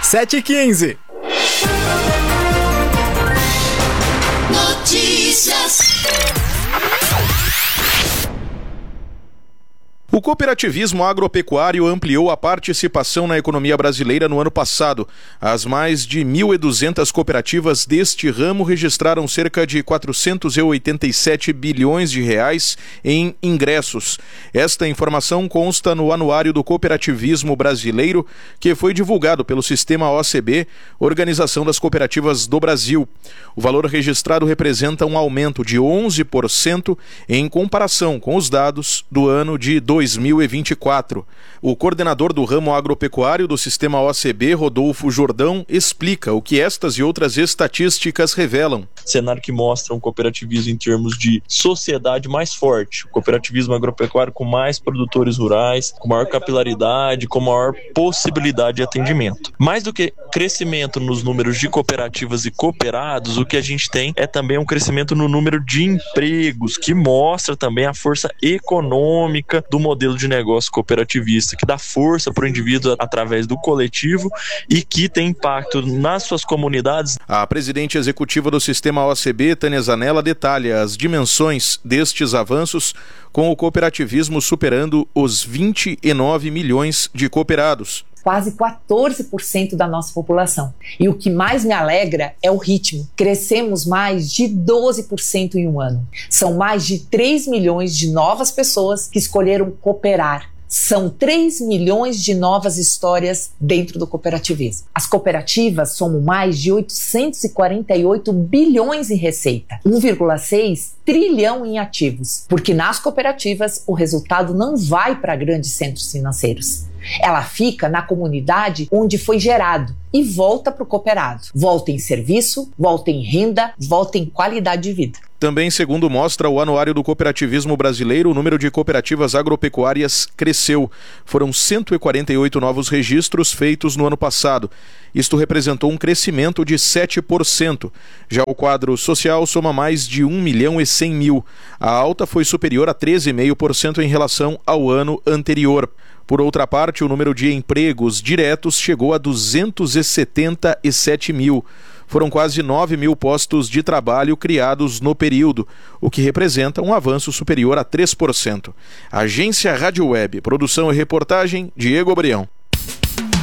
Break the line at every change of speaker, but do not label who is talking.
7h15.
Notícias.
O cooperativismo agropecuário ampliou a participação na economia brasileira no ano passado. As mais de 1.200 cooperativas deste ramo registraram cerca de 487 bilhões de reais em ingressos. Esta informação consta no Anuário do Cooperativismo Brasileiro, que foi divulgado pelo Sistema OCB, Organização das Cooperativas do Brasil. O valor registrado representa um aumento de 11% em comparação com os dados do ano de 2024. O coordenador do ramo agropecuário do Sistema OCB, Rodolfo Jordão, explica o que estas e outras estatísticas revelam.
Cenário que mostra um cooperativismo em termos de sociedade mais forte, o cooperativismo agropecuário com mais produtores rurais, com maior capilaridade, com maior possibilidade de atendimento. Mais do que crescimento nos números de cooperativas e cooperados, o que a gente tem é também um crescimento no número de empregos, que mostra também a força econômica do modelo de negócio cooperativista, que dá força para o indivíduo através do coletivo e que tem impacto nas suas comunidades.
A presidente executiva do Sistema OCB, Tânia Zanella, detalha as dimensões destes avanços, com o cooperativismo superando os 29 milhões de cooperados.
Quase 14% da nossa população. E o que mais me alegra é o ritmo. Crescemos mais de 12% em um ano. São mais de 3 milhões de novas pessoas que escolheram cooperar. São 3 milhões de novas histórias dentro do cooperativismo. As cooperativas somam mais de 848 bilhões em receita, 1,6 trilhão em ativos, porque nas cooperativas o resultado não vai para grandes centros financeiros. Ela fica na comunidade onde foi gerado e volta para o cooperado. Volta em serviço, volta em renda, volta em qualidade de vida.
Também, segundo mostra o Anuário do Cooperativismo Brasileiro, o número de cooperativas agropecuárias cresceu. Foram 148 novos registros feitos no ano passado. Isto representou um crescimento de 7%. Já o quadro social soma mais de 1.100.000. A alta foi superior a 13,5% em relação ao ano anterior. Por outra parte, o número de empregos diretos chegou a 277 mil. Foram quase 9 mil postos de trabalho criados no período, o que representa um avanço superior a 3%. Agência Rádio Web, produção e reportagem, Diego Abrião.